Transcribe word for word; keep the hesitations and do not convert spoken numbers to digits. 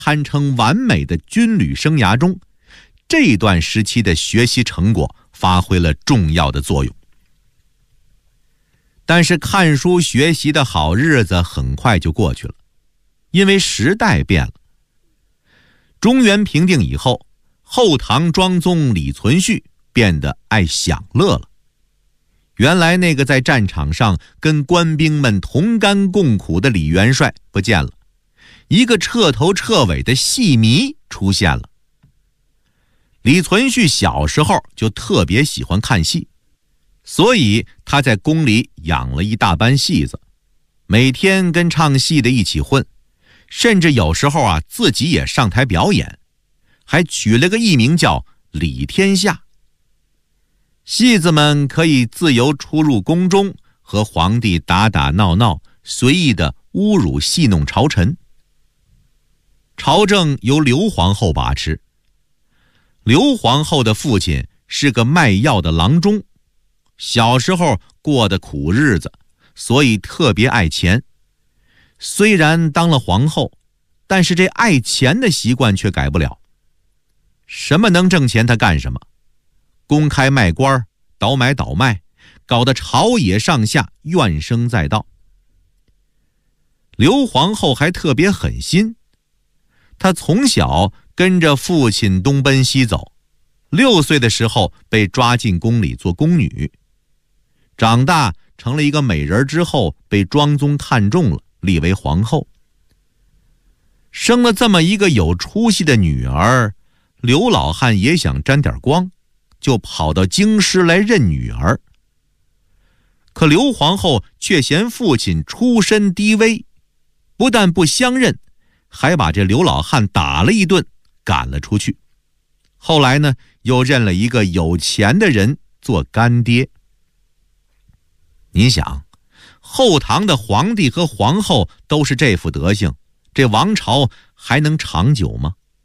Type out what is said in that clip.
堪称完美的军旅生涯中，这段时期的学习成果发挥了重要的作用。但是看书学习的好日子很快就过去了，因为时代变了。中原平定以后，后唐庄宗李存勖变得爱享乐了。原来那个在战场上跟官兵们同甘共苦的李元帅不见了，一个彻头彻尾的戏迷出现了。李存勖小时候就特别喜欢看戏，所以他在宫里养了一大班戏子，每天跟唱戏的一起混，甚至有时候啊自己也上台表演，还取了个艺名叫李天下。戏子们可以自由出入宫中，和皇帝打打闹闹，随意的侮辱戏弄朝臣。朝政由刘皇后把持，刘皇后的父亲是个卖药的郎中，小时候过的苦日子，所以特别爱钱。虽然当了皇后，但是这爱钱的习惯却改不了。什么能挣钱他干什么，公开卖官，倒买倒卖，搞得朝野上下怨声载道。刘皇后还特别狠心，她从小跟着父亲东奔西走，六岁的时候被抓进宫里做宫女，长大成了一个美人之后，被庄宗看中了，立为皇后。生了这么一个有出息的女儿，刘老汉也想沾点光，就跑到京师来认女儿。可刘皇后却嫌父亲出身低微，不但不相认，还把这刘老汉打了一顿，赶了出去。后来呢，又认了一个有钱的人做干爹。你想，后唐的皇帝和皇后都是这副德行，这王朝还能长久吗？